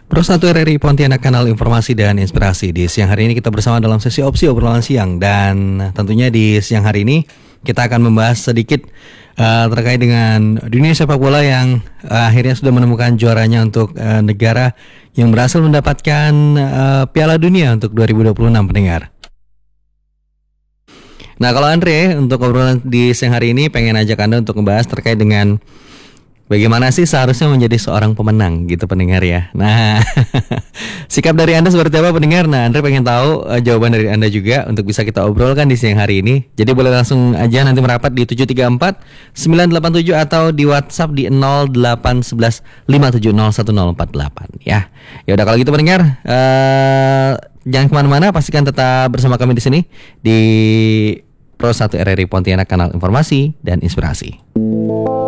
Pro 1 RRI Pontianak, kanal informasi dan inspirasi. Di siang hari ini kita bersama dalam sesi opsi obrolan siang. Dan tentunya di siang hari ini kita akan membahas sedikit terkait dengan dunia sepak bola yang akhirnya sudah menemukan juaranya untuk negara yang berhasil mendapatkan Piala Dunia untuk 2026, pendengar. Nah, kalau Andre, untuk obrolan di siang hari ini pengen ajak Anda untuk membahas terkait dengan bagaimana sih seharusnya menjadi seorang pemenang gitu, pendengar ya. Nah, sikap dari Anda seperti apa, pendengar? Nah, Andre pengen tahu jawaban dari Anda juga untuk bisa kita obrolkan di siang hari ini. Jadi boleh langsung aja nanti merapat di 734 987 atau di WhatsApp di 0811 5701048 ya. Ya udah, kalau gitu pendengar, jangan kemana-mana, pastikan tetap bersama kami di sini di Pro 1 RRI Pontianak, kanal informasi dan inspirasi.